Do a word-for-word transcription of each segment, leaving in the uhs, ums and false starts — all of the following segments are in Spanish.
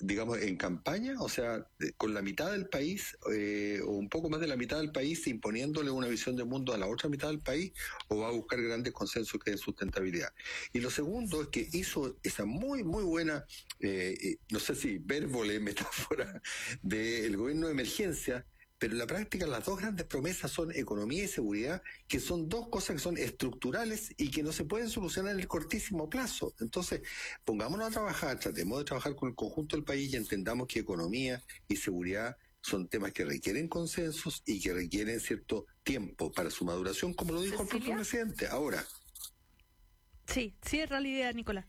digamos, en campaña, o sea, con la mitad del país, eh, o un poco más de la mitad del país, imponiéndole una visión de mundo a la otra mitad del país, o va a buscar grandes consensos que den sustentabilidad. Y lo segundo es que hizo esa muy, muy buena, eh, no sé si vérvole, metáfora, del gobierno de emergencia, pero en la práctica las dos grandes promesas son economía y seguridad, que son dos cosas que son estructurales y que no se pueden solucionar en el cortísimo plazo. Entonces, pongámonos a trabajar, tratemos de trabajar con el conjunto del país y entendamos que economía y seguridad son temas que requieren consensos y que requieren cierto tiempo para su maduración, como lo dijo ¿Cecilia? El propio presidente. Ahora. Sí, cierra la idea, Nicolás.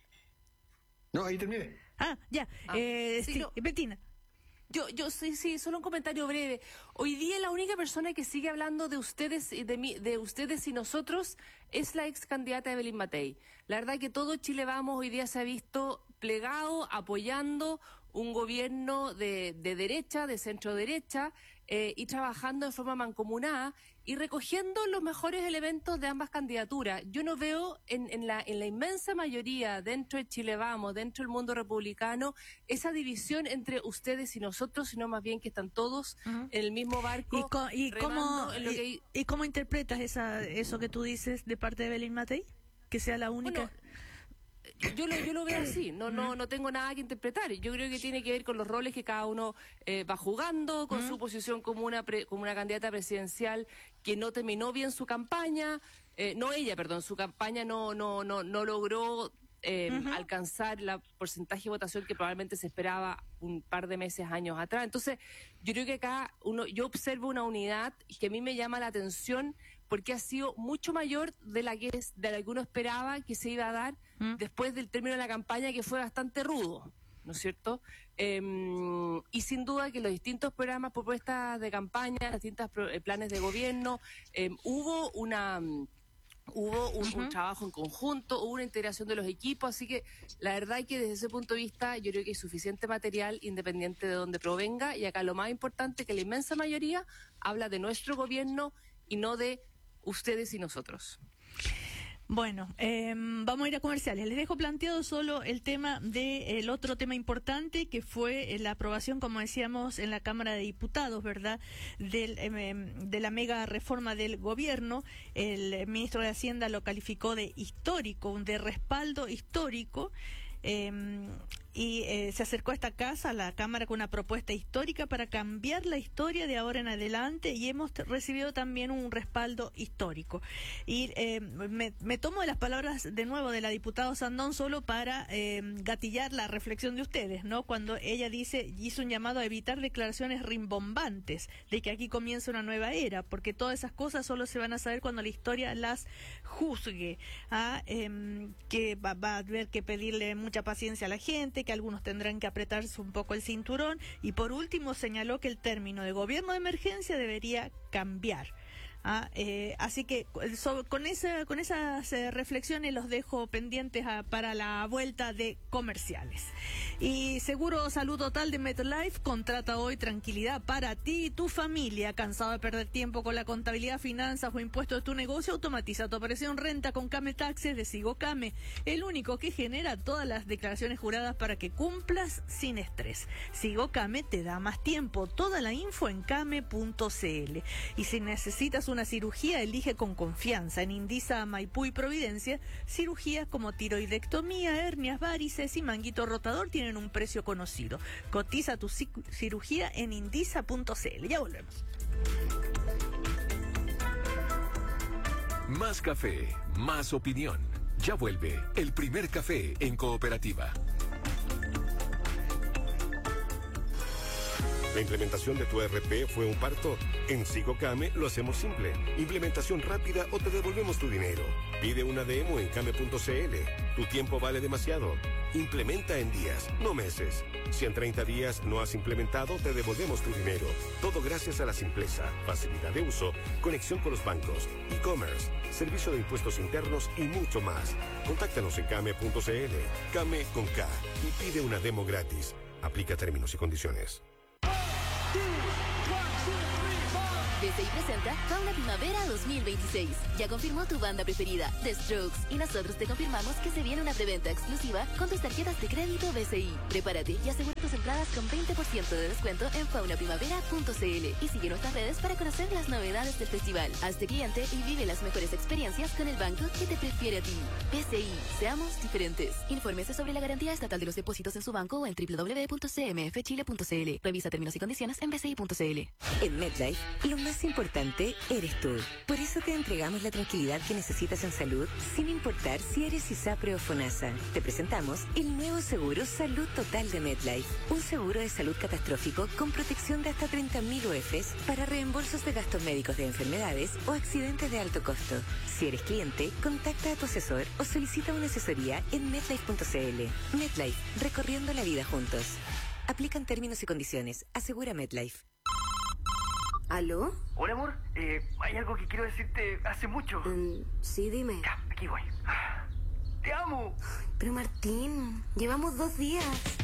No, ahí terminé. Ah, ya. Ah, eh, sí, sí, no. Bettina. Yo, yo sí, sí, solo un comentario breve. Hoy día la única persona que sigue hablando de ustedes y de mí, de ustedes y nosotros es la ex candidata Evelyn Matei. La verdad que todo Chile Vamos hoy día se ha visto plegado, apoyando un gobierno de, de derecha, de centro derecha, eh, y trabajando en forma mancomunada y recogiendo los mejores elementos de ambas candidaturas. Yo no veo en, en, la, en la inmensa mayoría dentro de Chile Vamos, dentro del mundo republicano, esa división entre ustedes y nosotros, sino más bien que están todos uh-huh. en el mismo barco. ¿Y, co- y, cómo, en lo que... y, ¿Y cómo interpretas esa, eso que tú dices de parte de Evelyn Matei? Que sea la única... Bueno, Yo lo, yo lo veo así, no, no, no tengo nada que interpretar. Yo creo que tiene que ver con los roles que cada uno eh, va jugando, con ¿Mm? su posición como una, pre, como una candidata presidencial que no terminó bien su campaña, eh, no ella, perdón, su campaña no, no, no, no logró eh, uh-huh. alcanzar el porcentaje de votación que probablemente se esperaba un par de meses, años atrás. Entonces, yo creo que acá uno, yo observo una unidad que a mí me llama la atención porque ha sido mucho mayor de la que es, de la que uno esperaba que se iba a dar ¿Mm? Después del término de la campaña, que fue bastante rudo, ¿no es cierto? Eh, y sin duda que los distintos programas, propuestas de campaña, los distintos pro, eh, planes de gobierno, eh, hubo una... Hubo un, uh-huh. un trabajo en conjunto, hubo una integración de los equipos, así que la verdad es que desde ese punto de vista yo creo que hay suficiente material independiente de donde provenga, y acá lo más importante es que la inmensa mayoría habla de nuestro gobierno y no de ustedes y nosotros. Bueno, eh, vamos a ir a comerciales. Les dejo planteado solo el tema de el otro tema importante, que fue la aprobación, como decíamos, en la Cámara de Diputados, ¿verdad?, del, eh, de la mega reforma del gobierno. El ministro de Hacienda lo calificó de histórico, de respaldo histórico. Eh, y eh, se acercó a esta casa, a la Cámara, con una propuesta histórica para cambiar la historia de ahora en adelante, y hemos t- recibido también un respaldo histórico. Y eh, me, me tomo de las palabras de nuevo de la diputada Sandón solo para eh, gatillar la reflexión de ustedes, ¿no? Cuando ella dice, hizo un llamado a evitar declaraciones rimbombantes de que aquí comienza una nueva era, porque todas esas cosas solo se van a saber cuando la historia las juzgue. ¿Ah? Eh, que va, va a haber que pedirle mucha paciencia a la gente, que algunos tendrán que apretarse un poco el cinturón, y por último señaló que el término de gobierno de emergencia debería cambiar. Ah, eh, así que so, con esa, con esas eh, reflexiones los dejo pendientes a, para la vuelta de comerciales. Y Seguro Salud Total de MetLife contrata hoy tranquilidad para ti y tu familia. ¿Cansado de perder tiempo con la contabilidad, finanzas o impuestos de tu negocio? Automatiza tu operación renta con Came Taxes de Sigo Came, el único que genera todas las declaraciones juradas para que cumplas sin estrés. Sigo Came te da más tiempo. Toda la info en came punto cl. Y si necesitas un una cirugía, elige con confianza. En Indisa, Maipú y Providencia, cirugías como tiroidectomía, hernias, varices y manguito rotador tienen un precio conocido. Cotiza tu cic- cirugía en indisa punto cl. Ya volvemos. Más café, más opinión. Ya vuelve El Primer Café en Cooperativa. ¿La implementación de tu E R P fue un parto? En Sigo Came lo hacemos simple. Implementación rápida o te devolvemos tu dinero. Pide una demo en came punto cl. Tu tiempo vale demasiado. Implementa en días, no meses. Si en treinta días no has implementado, te devolvemos tu dinero. Todo gracias a la simpleza, facilidad de uso, conexión con los bancos, e-commerce, servicio de impuestos internos y mucho más. Contáctanos en came punto cl. Came con K y pide una demo gratis. Aplica términos y condiciones. B C I presenta Fauna Primavera dos mil veintiséis. Ya confirmó tu banda preferida, The Strokes, y nosotros te confirmamos que se viene una preventa exclusiva con tus tarjetas de crédito B C I. Prepárate y asegura tus entradas con veinte por ciento de descuento en fauna primavera punto c l y sigue nuestras redes para conocer las novedades del festival. Hazte cliente y vive las mejores experiencias con el banco que te prefiere a ti. B C I, seamos diferentes. Infórmese sobre la garantía estatal de los depósitos en su banco o en doble u doble u doble u punto c m f chile punto c l. Revisa términos y condiciones en b c i punto c l. En MetLife, lo más importante eres tú. Por eso te entregamos la tranquilidad que necesitas en salud, sin importar si eres ISAPRE o FONASA. Te presentamos el nuevo seguro Salud Total de MetLife. Un seguro de salud catastrófico con protección de hasta treinta mil U E Fs para reembolsos de gastos médicos de enfermedades o accidentes de alto costo. Si eres cliente, contacta a tu asesor o solicita una asesoría en metlife punto c l. MetLife, recorriendo la vida juntos. Aplican términos y condiciones. Asegura MetLife. ¿Aló? Hola, amor. Eh, hay algo que quiero decirte hace mucho. Um, sí, dime. Ya, aquí voy. ¡Te amo! Pero Martín, llevamos dos días.